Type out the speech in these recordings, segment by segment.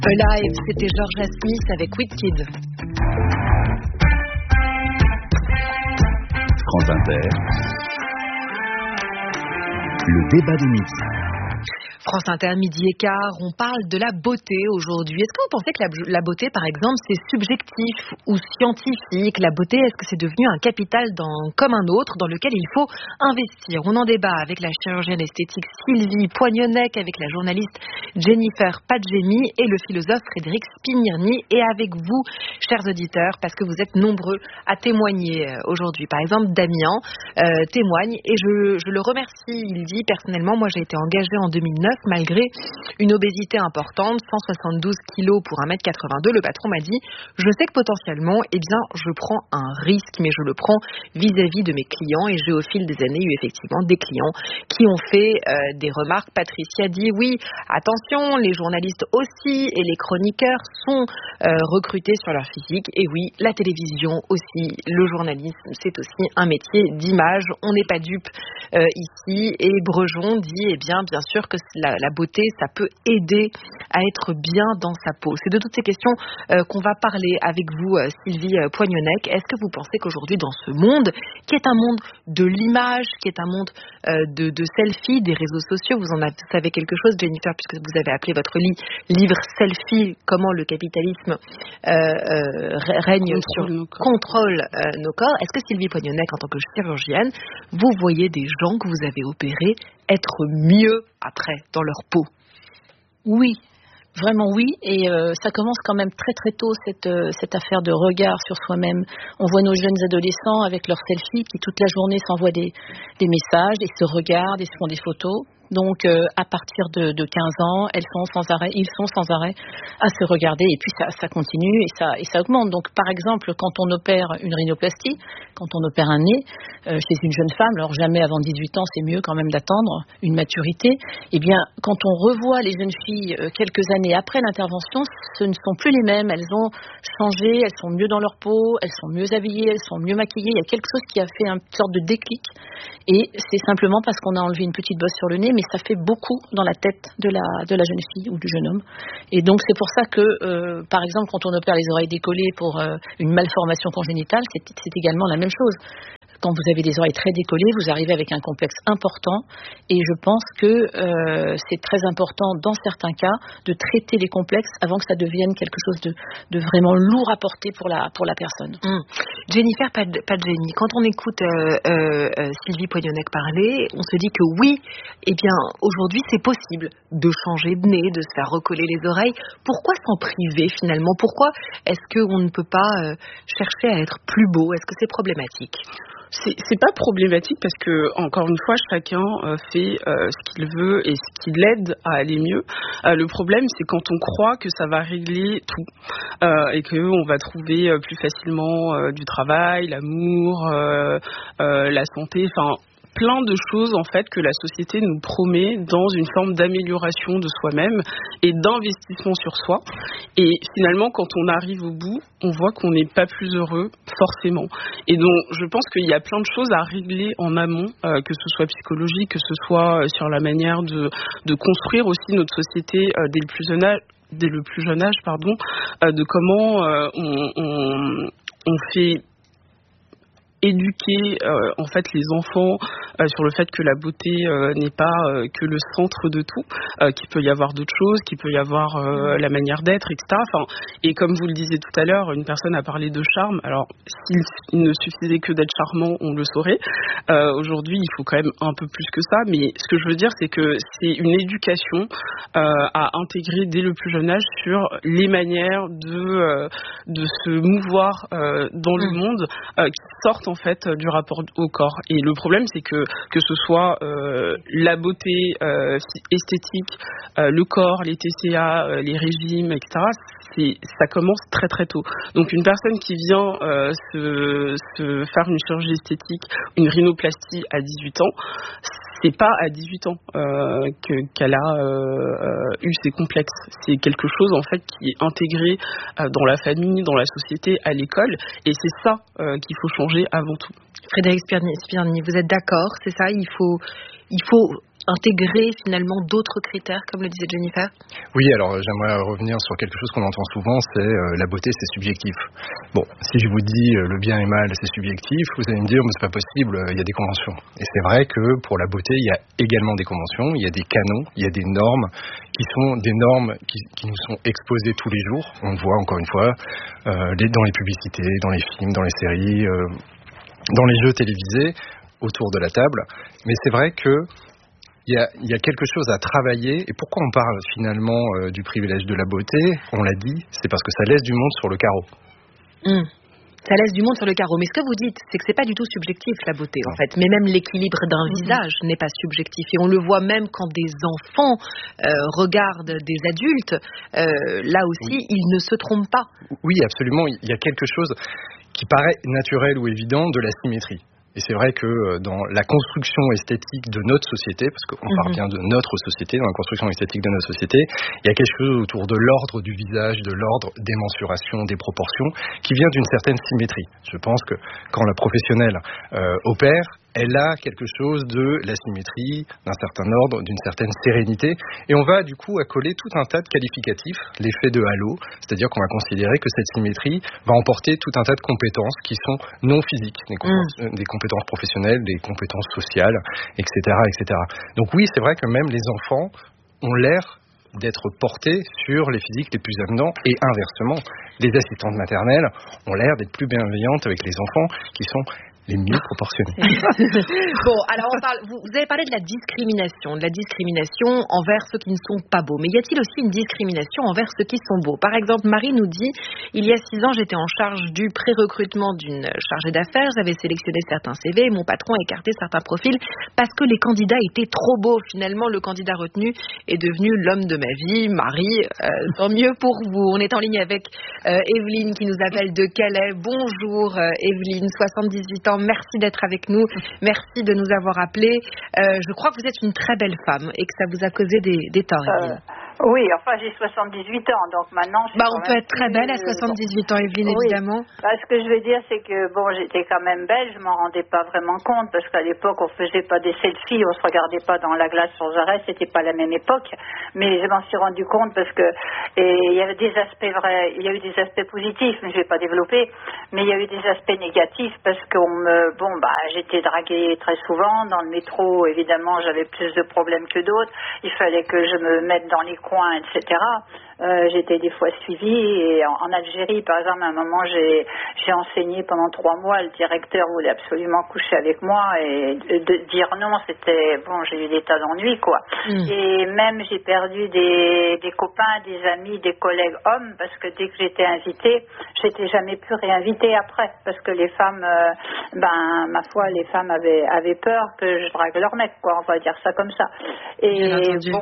Live, c'était Georgia Smith avec Wicked. France Inter, le débat de midi. France Inter, midi et quart, on parle de la beauté aujourd'hui. Est-ce que vous pensez que la beauté, par exemple, c'est subjectif ou scientifique? La beauté, est-ce que c'est devenu un capital comme un autre dans lequel il faut investir? On en débat avec la chirurgienne esthétique Sylvie Poignonnec, avec la journaliste Jennifer Padjemi et le philosophe Frédéric Spinirny. Et avec vous, chers auditeurs, parce que vous êtes nombreux à témoigner aujourd'hui. Par exemple, Damien témoigne et je le remercie. Il dit, personnellement, moi j'ai été engagée en 2009 malgré une obésité importante, 172 kilos pour 1m82. Le patron m'a dit, je sais que potentiellement, je prends un risque, mais je le prends vis-à-vis de mes clients. Et j'ai au fil des années eu effectivement des clients qui ont fait des remarques. Patricia dit, oui, attention, les journalistes aussi et les chroniqueurs sont recrutés sur leur physique. Et oui, la télévision aussi, le journalisme, c'est aussi un métier d'image. On n'est pas dupe ici. Et Brejon dit, bien sûr que la beauté, ça peut aider à être bien dans sa peau. C'est de toutes ces questions qu'on va parler avec vous, Sylvie Poignonnec. Est-ce que vous pensez qu'aujourd'hui, dans ce monde, qui est un monde de l'image, qui est un monde de selfie, des réseaux sociaux, vous savez quelque chose, Jennifer, puisque vous avez appelé votre livre Selfie, comment le capitalisme contrôle nos corps. Est-ce que Sylvie Poignonnec, en tant que chirurgienne, vous voyez des gens que vous avez opérés être mieux après dans leur peau? Oui, vraiment oui, et ça commence quand même très très tôt cette affaire de regard sur soi-même. On voit nos jeunes adolescents avec leurs selfies qui toute la journée s'envoient des messages et se regardent et se font des photos. Donc, à partir de 15 ans, ils sont sans arrêt à se regarder. Et puis, ça continue et ça augmente. Donc, par exemple, quand on opère une rhinoplastie, quand on opère un nez chez une jeune femme, alors jamais avant 18 ans, c'est mieux quand même d'attendre une maturité. Eh bien, quand on revoit les jeunes filles quelques années après l'intervention, ce ne sont plus les mêmes. Elles ont changé, elles sont mieux dans leur peau, elles sont mieux habillées, elles sont mieux maquillées. Il y a quelque chose qui a fait une sorte de déclic. Et c'est simplement parce qu'on a enlevé une petite bosse sur le nez, mais ça fait beaucoup dans la tête de la jeune fille ou du jeune homme. Et donc c'est pour ça que, par exemple, quand on opère les oreilles décollées pour une malformation congénitale, c'est également la même chose. Quand vous avez des oreilles très décollées, vous arrivez avec un complexe important. Et je pense que c'est très important, dans certains cas, de traiter les complexes avant que ça devienne quelque chose de vraiment lourd à porter pour la personne. Jennifer Padjemi, quand on écoute Sylvie Poignonnec parler, on se dit que oui, aujourd'hui c'est possible de changer de nez, de se faire recoller les oreilles. Pourquoi s'en priver finalement? Pourquoi est-ce qu'on ne peut pas chercher à être plus beau? Est-ce que c'est problématique? C'est pas problématique parce que, encore une fois, chacun fait ce qu'il veut et ce qui l'aide à aller mieux. Le problème, c'est quand on croit que ça va régler tout et qu'on va trouver plus facilement du travail, l'amour, la santé, plein de choses en fait que la société nous promet dans une forme d'amélioration de soi-même et d'investissement sur soi. Et finalement, quand on arrive au bout, on voit qu'on n'est pas plus heureux forcément. Et donc, je pense qu'il y a plein de choses à régler en amont, que ce soit psychologique, que ce soit sur la manière de construire aussi notre société dès le plus jeune âge, de comment on fait éduquer en fait les enfants sur le fait que la beauté n'est pas que le centre de tout, qu'il peut y avoir d'autres choses, qu'il peut y avoir la manière d'être, etc. Et comme vous le disiez tout à l'heure, une personne a parlé de charme. Alors, s'il ne suffisait que d'être charmant, on le saurait. Aujourd'hui, il faut quand même un peu plus que ça. Mais ce que je veux dire, c'est que c'est une éducation à intégrer dès le plus jeune âge sur les manières de se mouvoir dans le monde qui sortent en fait du rapport au corps. Et le problème, c'est que ce soit la beauté esthétique, le corps, les TCA, les régimes, etc., ça commence très très tôt. Donc une personne qui vient se faire une chirurgie esthétique, une rhinoplastie à 18 ans, c'est pas à 18 ans qu'elle a eu ces complexes. C'est quelque chose en fait qui est intégré dans la famille, dans la société, à l'école, et c'est ça qu'il faut changer avant tout. Frédéric Spinirny, vous êtes d'accord, c'est ça? Il faut intégrer finalement d'autres critères, comme le disait Jennifer? Oui, alors j'aimerais revenir sur quelque chose qu'on entend souvent, c'est la beauté, c'est subjectif. Bon, si je vous dis le bien et mal, c'est subjectif, vous allez me dire, mais c'est pas possible, il y a des conventions. Et c'est vrai que pour la beauté, il y a également des conventions, il y a des canons, il y a des normes qui sont des normes qui nous sont exposées tous les jours. On le voit encore une fois dans les publicités, dans les films, dans les séries, dans les jeux télévisés, autour de la table. Mais c'est vrai que il y a quelque chose à travailler. Et pourquoi on parle finalement du privilège de la beauté? On l'a dit, c'est parce que ça laisse du monde sur le carreau. Ça laisse du monde sur le carreau. Mais ce que vous dites, c'est que c'est pas du tout subjectif, la beauté, en fait. Mais même l'équilibre d'un visage n'est pas subjectif. Et on le voit même quand des enfants regardent des adultes. Là aussi, ils ne se trompent pas. Oui, absolument. Il y a quelque chose qui paraît naturel ou évident de la symétrie. Et c'est vrai que dans la construction esthétique de notre société, parce qu'on parle bien de notre société, dans la construction esthétique de notre société, il y a quelque chose autour de l'ordre du visage, de l'ordre des mensurations, des proportions, qui vient d'une certaine symétrie. Je pense que quand la professionnelle opère, elle a quelque chose de la symétrie, d'un certain ordre, d'une certaine sérénité. Et on va du coup accoler tout un tas de qualificatifs, l'effet de halo, c'est-à-dire qu'on va considérer que cette symétrie va emporter tout un tas de compétences qui sont non physiques, des compétences professionnelles, des compétences sociales, etc., etc. Donc oui, c'est vrai que même les enfants ont l'air d'être portés sur les physiques les plus avenants, et inversement, les assistantes maternelles ont l'air d'être plus bienveillantes avec les enfants qui sont les mieux proportionnés. Bon, alors vous avez parlé de la discrimination envers ceux qui ne sont pas beaux. Mais y a-t-il aussi une discrimination envers ceux qui sont beaux? Par exemple, Marie nous dit, il y a 6 ans, j'étais en charge du pré-recrutement d'une chargée d'affaires. J'avais sélectionné certains CV, mon patron a écarté certains profils parce que les candidats étaient trop beaux. Finalement, le candidat retenu est devenu l'homme de ma vie. Marie, tant mieux pour vous. On est en ligne avec Evelyne qui nous appelle de Calais. Bonjour Evelyne, 78 ans. Merci d'être avec nous. Merci de nous avoir appelés. Je crois que vous êtes une très belle femme et que ça vous a causé des torts, Evelyne. Oui, enfin j'ai 78 ans, donc maintenant... on peut être très belle à 78 ans, Evelyne, évidemment. Ce que je veux dire, c'est que j'étais quand même belle, je m'en rendais pas vraiment compte, parce qu'à l'époque, on faisait pas des selfies, on se regardait pas dans la glace sans arrêt, c'était pas la même époque, mais je m'en suis rendu compte parce que il y avait des aspects vrais, il y a eu des aspects positifs, mais je vais pas développer, mais il y a eu des aspects négatifs, parce que j'étais draguée très souvent, dans le métro, évidemment, j'avais plus de problèmes que d'autres, il fallait que je me mette dans les coins, etc. J'étais des fois suivie, et en Algérie, par exemple, à un moment, j'ai enseigné pendant 3 mois. Le directeur voulait absolument coucher avec moi, et de dire non, j'ai eu des tas d'ennuis, quoi. Et même, j'ai perdu des copains, des amis, des collègues hommes, parce que dès que j'étais invitée, j'étais jamais plus réinvitée après, parce que les femmes, ma foi, les femmes avaient peur que je drague leur mec, quoi, on va dire ça comme ça. Et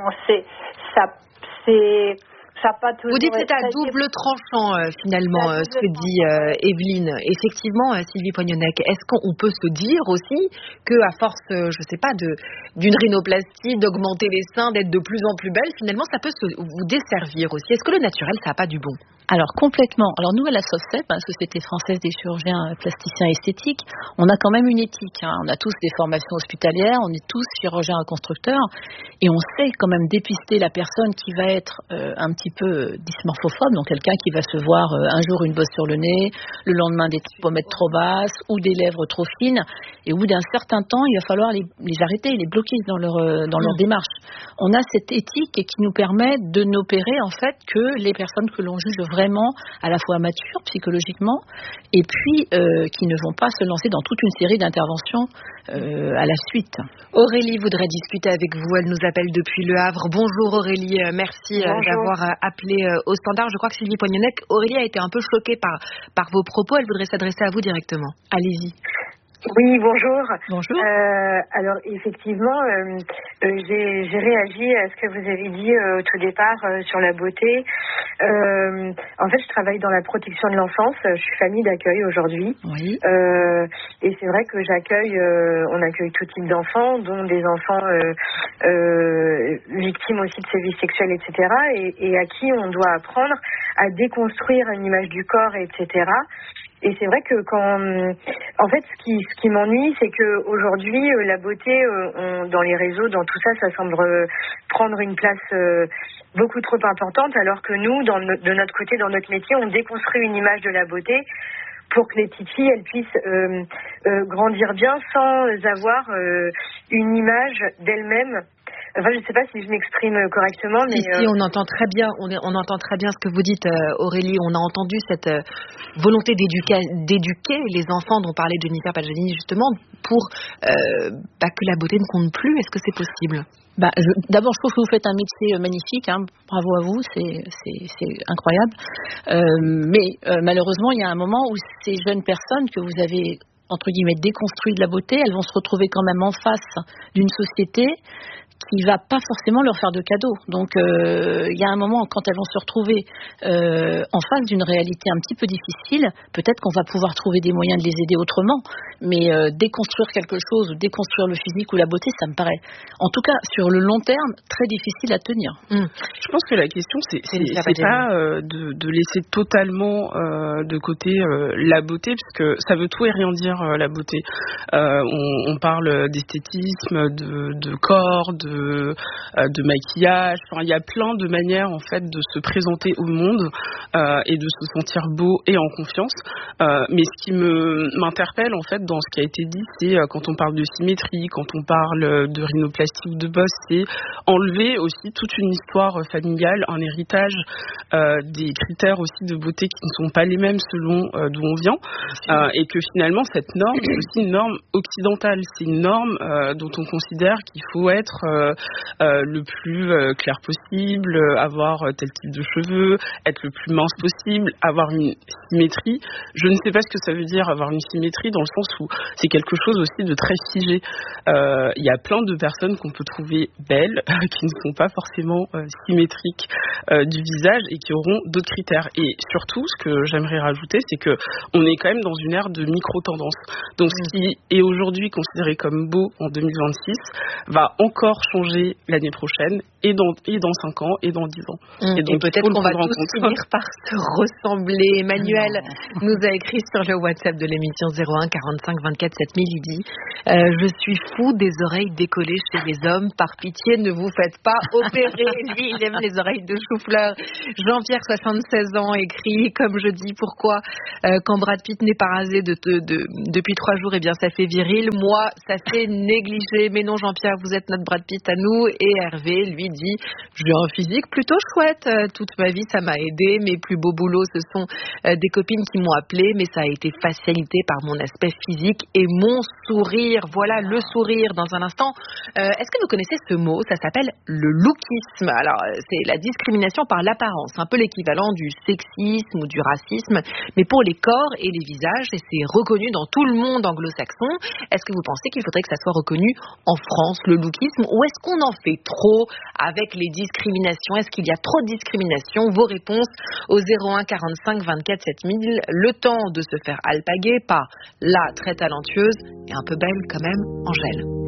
ça pas toujours. Vous dites que c'est à double tranchant, finalement, ce que dit Evelyne. Effectivement, Sylvie Poignonnec, est-ce qu'on peut se dire aussi qu'à force, je sais pas, d'une rhinoplastie, d'augmenter les seins, d'être de plus en plus belle, finalement, ça peut vous desservir aussi? Est-ce que le naturel, ça n'a pas du bon? Alors, complètement. Alors, nous, à la SOFCEP, Société française des chirurgiens plasticiens esthétiques, on a quand même une éthique. On a tous des formations hospitalières, on est tous chirurgiens reconstructeurs, et on sait quand même dépister la personne qui va être un petit peu dysmorphophobe, donc quelqu'un qui va se voir un jour une bosse sur le nez, le lendemain des pommettes trop basses ou des lèvres trop fines, et au bout d'un certain temps, il va falloir les arrêter, les bloquer dans leur démarche. On a cette éthique qui nous permet de n'opérer en fait que les personnes que l'on juge vraiment à la fois matures psychologiquement, et puis qui ne vont pas se lancer dans toute une série d'interventions à la suite. Aurélie voudrait discuter avec vous, elle nous appelle depuis Le Havre. Bonjour Aurélie, merci d'avoir appelé au standard. Je crois que Sylvie Poignonnec, Aurélie a été un peu choquée par vos propos, elle voudrait s'adresser à vous directement. Allez-y. Oui, bonjour. Bonjour. Alors effectivement, j'ai réagi à ce que vous avez dit au tout départ sur la beauté. En fait, je travaille dans la protection de l'enfance. Je suis famille d'accueil aujourd'hui. Oui. Et c'est vrai que on accueille tout type d'enfants, dont des enfants victimes aussi de sévices sexuels, etc. Et à qui on doit apprendre à déconstruire une image du corps, etc. Et c'est vrai que en fait, ce qui m'ennuie, c'est que aujourd'hui, la beauté, dans les réseaux, dans tout ça, ça semble prendre une place beaucoup trop importante, alors que nous, de notre côté, dans notre métier, on déconstruit une image de la beauté pour que les petites filles, elles puissent grandir bien sans avoir une image d'elles-mêmes. Enfin, je ne sais pas si je m'exprime correctement, mais si on entend très bien, on entend très bien ce que vous dites, Aurélie. On a entendu cette volonté d'éduquer les enfants dont parlait Jennifer Padjani justement pour que la beauté ne compte plus. Est-ce que c'est possible? D'abord, je trouve que vous faites un métier magnifique. Bravo à vous, c'est incroyable. Mais malheureusement, il y a un moment où ces jeunes personnes que vous avez entre guillemets déconstruites de la beauté, elles vont se retrouver quand même en face d'une société qui va pas forcément leur faire de cadeaux. Donc il y a un moment, quand elles vont se retrouver en face d'une réalité un petit peu difficile, peut-être qu'on va pouvoir trouver des moyens de les aider autrement, mais déconstruire quelque chose, ou déconstruire le physique ou la beauté, ça me paraît, en tout cas sur le long terme, très difficile à tenir. Je pense que la question, c'est pas de laisser totalement de côté la beauté, puisque ça veut tout et rien dire, la beauté. On parle d'esthétisme, de corps, de maquillage. Enfin, il y a plein de manières en fait de se présenter au monde et de se sentir beau et en confiance. Mais ce qui m'interpelle en fait dans ce qui a été dit, c'est quand on parle de symétrie, quand on parle de rhinoplastie ou de bosse, c'est enlever aussi toute une histoire familiale, un héritage, des critères aussi de beauté qui ne sont pas les mêmes selon d'où on vient, et que finalement cette norme c'est aussi une norme occidentale, c'est une norme dont on considère qu'il faut être le plus clair possible, avoir tel type de cheveux, être le plus mince possible, avoir une symétrie. Je ne sais pas ce que ça veut dire avoir une symétrie, dans le sens où c'est quelque chose aussi de très figé. Il y a plein de personnes qu'on peut trouver belles qui ne sont pas forcément symétriques du visage et qui auront d'autres critères. Et surtout, ce que j'aimerais rajouter, c'est que on est quand même dans une ère de micro-tendance. Donc ce qui est aujourd'hui considéré comme beau en 2026 va encore changer l'année prochaine, et dans 5 ans, et dans 10 ans. Et donc peut-être qu'on va tous finir par se ressembler. Emmanuel nous a écrit sur le WhatsApp de l'émission 01 45 24 7000, il dit je suis fou des oreilles décollées chez les hommes, par pitié ne vous faites pas opérer. Lui il aime les oreilles de chou-fleur. Jean-Pierre 76 ans écrit comme je dis, pourquoi quand Brad Pitt n'est pas rasé depuis 3 jours, eh bien ça fait viril, moi ça fait négligé. Mais non Jean-Pierre, vous êtes notre Brad Pitt à nous. Et Hervé lui dit j'ai un physique plutôt chouette, toute ma vie ça m'a aidé, mes plus beaux boulots ce sont des copines qui m'ont appelé, mais ça a été facilité par mon aspect physique et mon sourire. Voilà le sourire. Dans un instant, est-ce que vous connaissez ce mot? Ça s'appelle le lookisme. Alors c'est la discrimination par l'apparence, un peu l'équivalent du sexisme ou du racisme, mais pour les corps et les visages, et c'est reconnu dans tout le monde anglo-saxon. Est-ce que vous pensez qu'il faudrait que ça soit reconnu en France, le lookisme, ou est-ce qu'on en fait trop avec les discriminations? Est-ce qu'il y a trop de discrimination? Vos réponses au 01 45 24 7000. Le temps de se faire alpaguer par la très talentueuse et un peu belle quand même, Angèle.